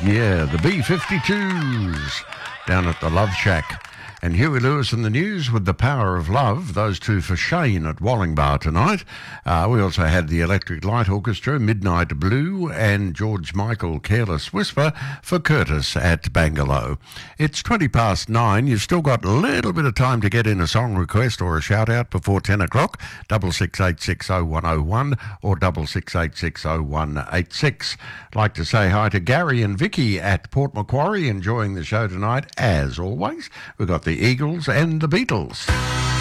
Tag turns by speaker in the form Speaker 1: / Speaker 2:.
Speaker 1: Yeah, the B-52s down at the Love Shack. And Huey Lewis in the news with The Power of Love, those two for Shane at Wallingbar tonight. We also had the Electric Light Orchestra, Midnight Blue, and George Michael, Careless Whisper for Curtis at Bangalow. It's 9:20. You've still got a little bit of time to get in a song request or a shout-out before 10 o'clock, 66860101 or 66860186. Like to say hi to Gary and Vicky at Port Macquarie, enjoying the show tonight, as always. We've got the Eagles and the Beatles.